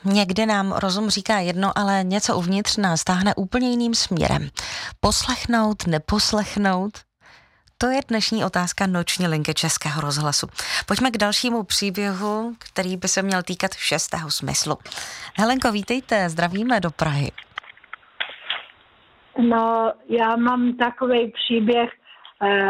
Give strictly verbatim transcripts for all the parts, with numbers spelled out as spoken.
Někdy nám rozum říká jedno, ale něco uvnitř nás táhne úplně jiným směrem. Poslechnout, neposlechnout? To je dnešní otázka noční linky Českého rozhlasu. Pojďme k dalšímu příběhu, který by se měl týkat šestého smyslu. Helenko, vítejte, zdravíme do Prahy. No, já mám takový příběh, eh,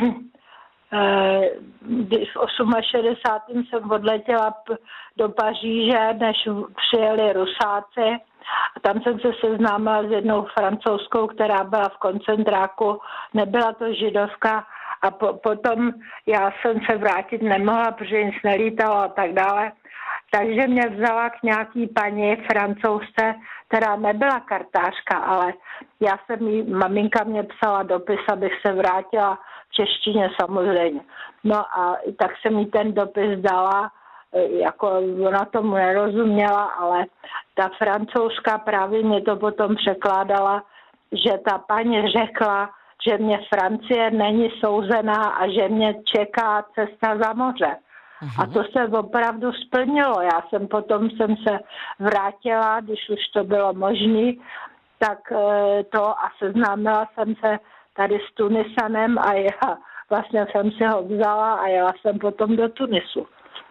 eh, kdy v šedesátém osmém jsem odletěla p- do Paříže, než přijeli Rusáci. A tam jsem se seznámila s jednou francouzskou, která byla v koncentráku, nebyla to židovka. A po, potom já jsem se vrátit nemohla, protože nic nelítalo a tak dále. Takže mě vzala k nějaký paní francouzce, která nebyla kartářka, ale já jsem jí, maminka mě psala dopis, abych se vrátila v češtině samozřejmě. No a tak jsem jí ten dopis dala, jako ona tomu nerozuměla, ale ta francouzská právě mě to potom překládala, že ta paní řekla, že mě Francie není souzená a že mě čeká cesta za moře. A to se opravdu splnilo. Já jsem potom jsem se vrátila, když už to bylo možné, tak to a seznámila jsem se tady s Tunisanem a já vlastně jsem si ho vzala a jela jsem potom do Tunisu.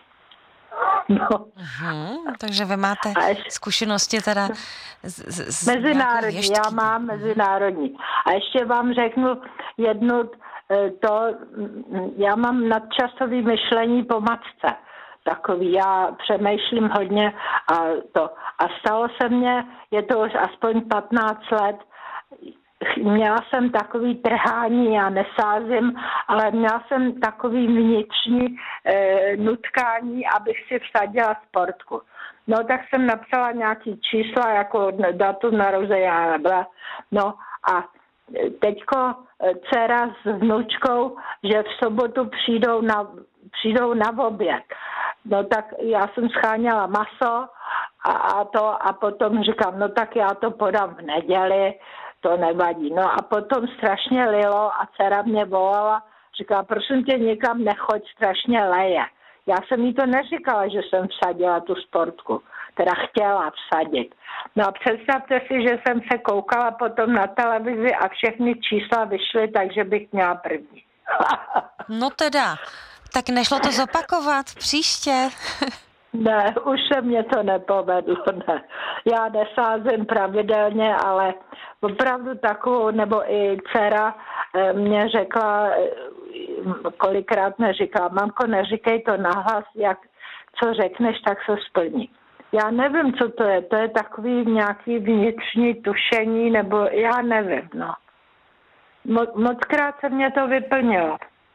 No. Uhum, takže vy máte ještě, zkušenosti teda z, z, z mezinárodní, já mám mezinárodní. A ještě vám řeknu jednu, to, já mám nadčasové myšlení po matce. Takový, já přemýšlím hodně a to. A stalo se mně, je to už aspoň patnáct let, měla jsem takový trhání, já nesázím, ale měla jsem takový vnitřní e, nutkání, abych si vsadila sportku. No tak jsem napsala nějaký čísla, jako datum narození, no a teďko dcera s vnučkou, že v sobotu přijdou na, přijdou na oběd. No tak já jsem scháněla maso a, a to a potom říkám, no tak já to podám v neděli, to nevadí. No a potom strašně lilo a dcera mě volala, říkala, prosím tě, nikam nechoď, strašně leje. Já jsem jí to neříkala, že jsem vsadila tu sportku, teda chtěla vsadit. No a představte si, že jsem se koukala potom na televizi a všechny čísla vyšly, takže bych měla první. No teda, tak nešlo to zopakovat příště? Ne, už se mě to nepovedlo, ne. Já nesázím pravidelně, ale opravdu takovou, nebo i dcera mě řekla, kolikrát mi říkala, mamko, neříkej to nahlas, jak, co řekneš, tak se splní. Já nevím, co to je, to je takový nějaký vnitřní tušení, nebo já nevím, no. Mo- mockrát se mě to vyplnilo,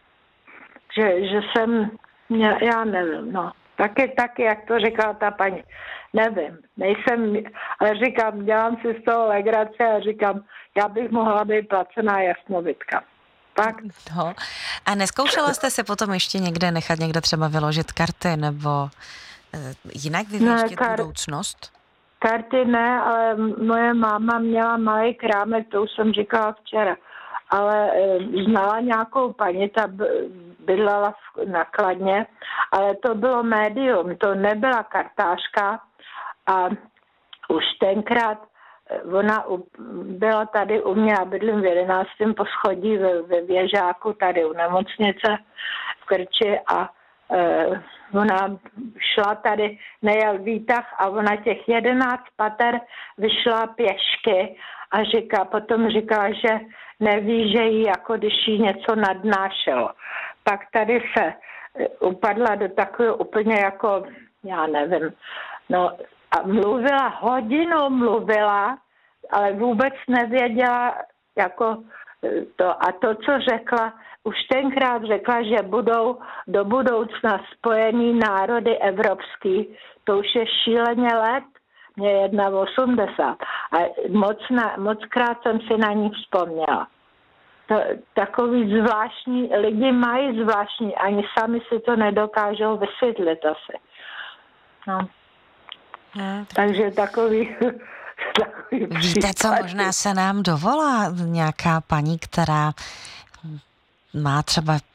že, že jsem, já nevím, no. Taky, taky, jak to říkala ta paní. Nevím, nejsem, ale říkám, dělám si z toho legrace a říkám, já bych mohla být placená jasnovidka. Tak. No. A neskoušela jste se potom ještě někde nechat někde třeba vyložit karty nebo e, jinak vyvěštit ne, kar- budoucnost? Karty ne, ale moje máma měla malý krámek, to už jsem říkala včera. Ale e, znala nějakou paní, ta bydlela v Nakladně, ale to bylo médium, to nebyla kartářka a už tenkrát ona u, byla tady u mě, já bydlím v jedenáctém poschodí ve, ve Věžáku, tady u nemocnice v Krči a e, ona šla tady, nejel výtah a ona těch jedenáct pater vyšla pěšky a říká, potom říkala, že neví, že jí jako když jí něco nadnášelo. Pak tady se upadla do takového úplně jako, já nevím, no a mluvila, hodinu mluvila, ale vůbec nevěděla, jako to. A to, co řekla, už tenkrát řekla, že budou do budoucna spojený národy evropský, to už je šíleně let, mě je osmdesát jedna. A moc, na, moc krát jsem si na ní vzpomněla. To, takový zvláštní, lidi mají zvláštní, ani sami si to nedokážou vysvětlit asi. No. Hmm. Takže takový, takový Víte, co možná se nám dovolá nějaká paní, která má třeba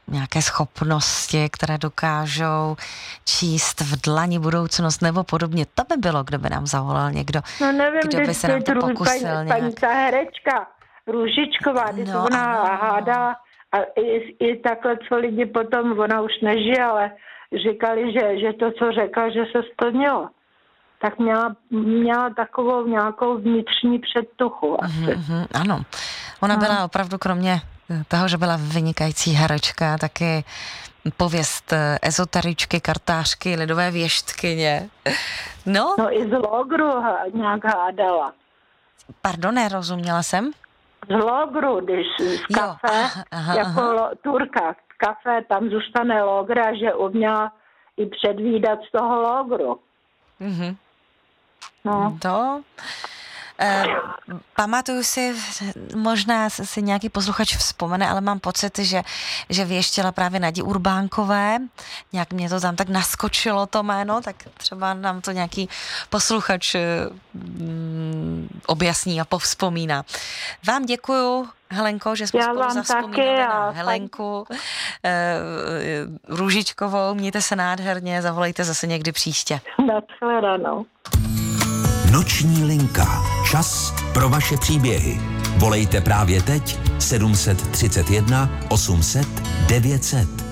nějaké schopnosti, které dokážou číst v dlani budoucnost nebo podobně. To by bylo, kdyby nám zavolal někdo, no nevím, kdo by se nám to pokusil paní, nějak. paní ta herečka Růžičková, když No, ona ano. hádala a i, i takhle, co lidi potom, ona už nežije, ale říkali, že, že to, co řekla, že se splnilo. Tak měla, měla takovou nějakou vnitřní předtuchu asi. Mm-hmm, ano. Ona no. byla opravdu, kromě toho, že byla vynikající herečka, taky pověst ezoteričky, kartářky, lidové věštkyně. No. No i z Logru nějak hádala. Pardon, nerozuměla jsem? Z Logru, když z kafe, aha, aha, jako aha. Lo, Turka, kafe, tam zůstane Logra, že uměla i předvídat z toho Logru. Mm-hmm. No. To... Eh, pamatuju si, možná si nějaký posluchač vzpomene, ale mám pocit, že, že věštěla právě Nadě Urbánkové. Nějak mě to tam tak naskočilo to jméno, tak třeba nám to nějaký posluchač mm, objasní a povzpomíná. Vám děkuju, Helenko, že jsme Já spolu vám zavzpomínali taky, na a Helenku eh, Růžičkovou. Mějte se nádherně, zavolejte zase někdy příště. Nashledanou. Noční linka. Čas pro vaše příběhy. Volejte právě teď sedm set třicet jedna osm set devět set.